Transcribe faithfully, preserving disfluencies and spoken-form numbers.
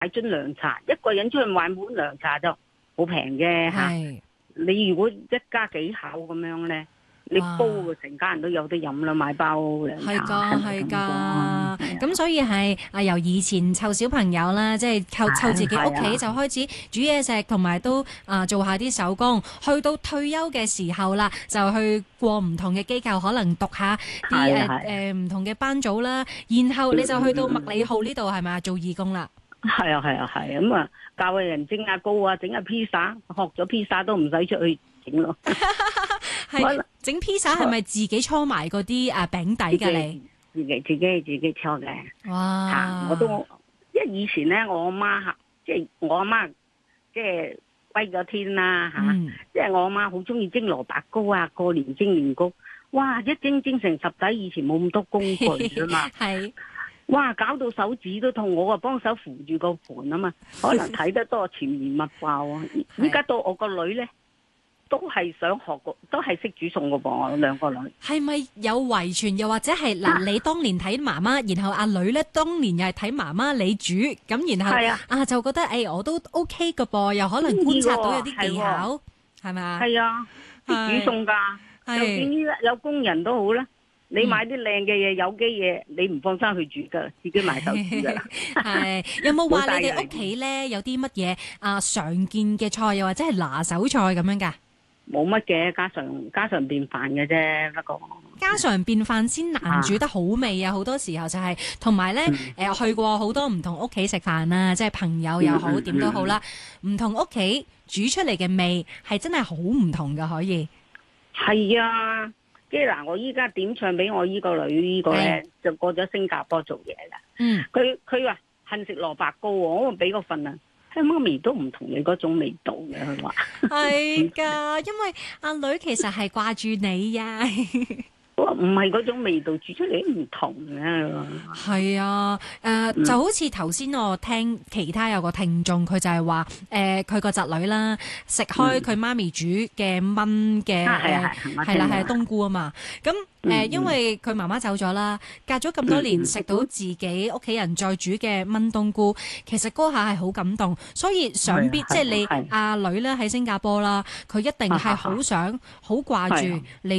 買樽涼茶，一個人出去買碗涼茶就好平嘅吓。你如果一家幾口咁樣咧，你煲個成家人都有得飲啦，買包涼茶。 係噶係噶，咁所以係啊，由以前湊小朋友啦，即係湊湊自己屋企就開始煮嘢食，同埋都啊做下啲手工。去到退休嘅時候啦，就去過唔同嘅機構，可能讀下啲誒誒唔同嘅班組啦。然後你就去到麥理浩呢度係咪做義工啦？ 係啊係啊係啊，咁啊教下人蒸下糕啊，整下披薩，學咗披薩都唔使出去整咯。 係整披薩係咪自己搓埋嗰啲誒餅底㗎？你自己自己自己搓嘅。 哇！ 嚇，我都因為以前咧，我阿媽嚇，即係我阿媽即係歸咗天啦嚇，即係我阿媽好中意蒸蘿蔔糕啊，過年蒸年糕，哇！一蒸蒸成十仔，以前冇咁多工具啊嘛。係。哇！搞到手指都痛，我啊幫手扶住個盤啊嘛，可能睇得多潛移默化啊！依家到我個女咧，都係想學個，都係識煮餸個噃，我兩個女。係咪有遺傳？又或者係嗱，你當年睇媽媽，然後阿女咧當年又係睇媽媽你煮，咁然後啊，啊就覺得誒、欸、我都 OK 嘅噃，又可能觀察到有啲技巧，係咪啊？係啊，識煮餸㗎，就算依家有工人都好啦。你買啲靚嘅嘢，有機嘢，你唔放心去煮噶，自己買手煮噶啦。係有冇話你哋屋企咧有啲乜嘢啊常見嘅菜，又或者係拿手菜咁樣噶？冇乜嘅，家常家常便飯嘅啫。不過家常便飯先難煮得好味啊！好多時候就係同埋咧誒去過好多唔同屋企食飯啦，即係朋友又好點都好啦，唔同屋企煮出嚟嘅味係真係好唔同噶，可以。係啊。即係嗱，我依家點唱俾我依個女呢個咧，就過咗新加坡做嘢啦。嗯，佢佢話恨食蘿蔔糕，我俾個份啊，媽咪都唔同你嗰種味道嘅，佢話。係噶，因為阿女其實係掛住你呀。唔係嗰種味道，煮出嚟唔同啊！係啊，誒、呃嗯、就好似頭先我聽其他有個聽眾，佢就係話誒佢個侄女啦，食開佢媽咪煮嘅炆嘅係啦係冬菇啊嘛，咁誒、呃嗯、因為佢媽媽走咗啦，隔咗咁多年食、嗯、到自己屋企人再煮嘅炆冬菇，其實嗰下係好感動，所以想必即係你阿女咧喺新加坡啦，佢一定係好想好掛住你。